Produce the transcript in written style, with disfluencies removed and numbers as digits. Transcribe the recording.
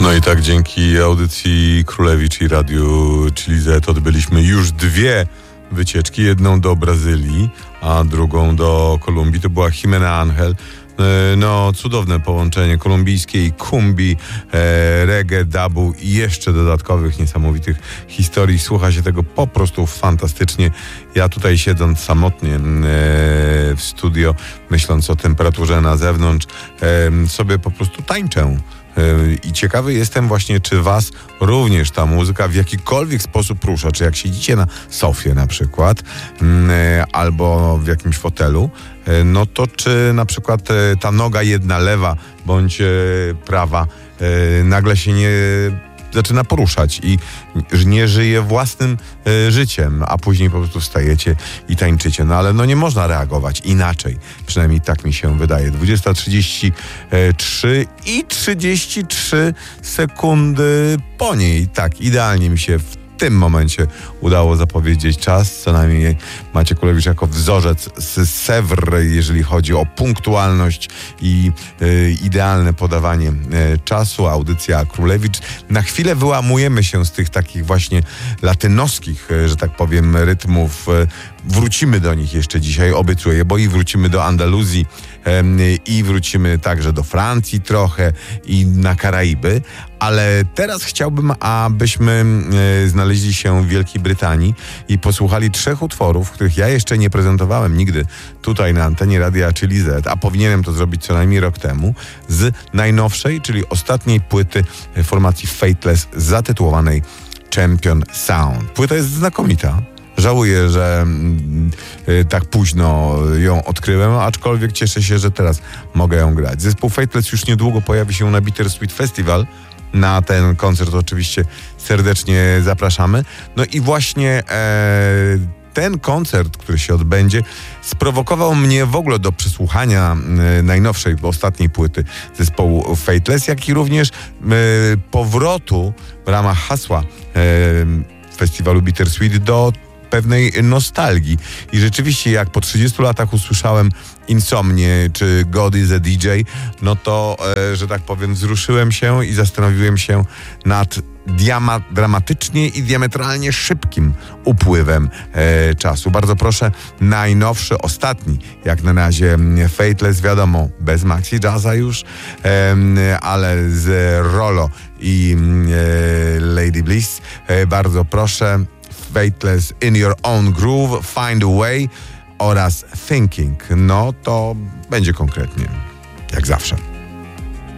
No i tak dzięki audycji Królewicz i Radiu Chili Z odbyliśmy już 2 wycieczki. Jedną do Brazylii, a drugą do Kolumbii. To była Jimena Angel. No, cudowne połączenie kolumbijskiej kumbi, reggae, dubu i jeszcze dodatkowych niesamowitych historii. Słucha się tego po prostu fantastycznie. Ja tutaj siedząc samotnie w studio, myśląc o temperaturze na zewnątrz, sobie po prostu tańczę. I ciekawy jestem właśnie, czy was również ta muzyka w jakikolwiek sposób rusza, czy jak siedzicie na sofie na przykład, albo w jakimś fotelu, no to czy na przykład ta noga jedna lewa bądź prawa nagle się nie zaczyna poruszać i nie żyje własnym życiem, a później po prostu wstajecie i tańczycie. No ale no nie można reagować inaczej. Przynajmniej tak mi się wydaje. 20:33 i 33 sekundy po niej. Tak, idealnie mi się w tym momencie udało zapowiedzieć czas. Co najmniej Maciek Kulewicz jako wzorzec z Sewr, jeżeli chodzi o punktualność i idealne podawanie czasu. Audycja Królewicz. Na chwilę wyłamujemy się z tych takich właśnie latynoskich, że tak powiem, rytmów. Wrócimy do nich jeszcze dzisiaj, obiecuję, bo i wrócimy do Andaluzji i wrócimy także do Francji trochę i na Karaiby, ale teraz chciałbym, abyśmy znaleźli się w Wielkiej Brytanii i posłuchali 3 utworów, których ja jeszcze nie prezentowałem nigdy tutaj na antenie Radia Chili Z, a powinienem to zrobić co najmniej rok temu, z najnowszej, czyli ostatniej płyty formacji Faithless zatytułowanej Champion Sound. Płyta jest znakomita. Żałuję, że tak późno ją odkryłem, aczkolwiek cieszę się, że teraz mogę ją grać. Zespół Faithless już niedługo pojawi się na Bittersweet Festival. Na ten koncert oczywiście serdecznie zapraszamy. No i właśnie ten koncert, który się odbędzie, sprowokował mnie w ogóle do przesłuchania najnowszej, ostatniej płyty zespołu Faithless, jak i również powrotu w ramach hasła festiwalu Bittersweet do pewnej nostalgii. I rzeczywiście jak po 30 latach usłyszałem Insomnię czy God is a DJ, no to, że tak powiem, wzruszyłem się i zastanowiłem się nad dramatycznie i diametralnie szybkim upływem czasu. Bardzo proszę, najnowszy, ostatni, jak na razie Faithless, wiadomo, bez Maxi Jazza już, ale z Rollo i Lady Bliss. Bardzo proszę, Faithless, In Your Own Groove, Find a Way oraz Thinking. No to będzie konkretnie, jak zawsze.